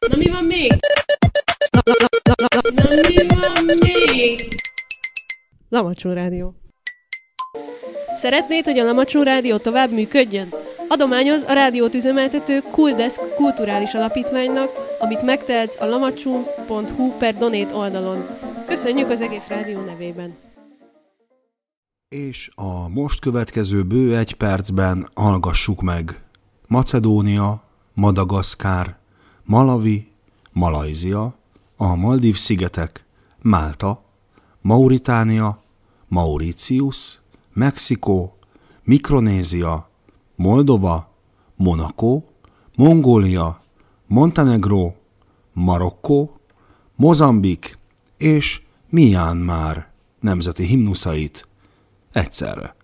Na mi van még? Na mi van még? Lamacsó Rádió. Szeretnéd, hogy a Lamacsó Rádió tovább működjön? Adományoz a rádiót üzemeltető Cooldesk kulturális alapítványnak, amit megtehetsz a lamacsu.hu/donate oldalon. Köszönjük az egész rádió nevében! És a most következő bő 1 percben hallgassuk meg Macedónia, Madagaszkár, Malawi, Malajzia, a Maldív-szigetek, Málta, Mauritánia, Mauritius, Mexikó, Mikronézia, Moldova, Monaco, Mongólia, Montenegró, Marokkó, Mozambik és Myanmar nemzeti himnuszait egyszerre.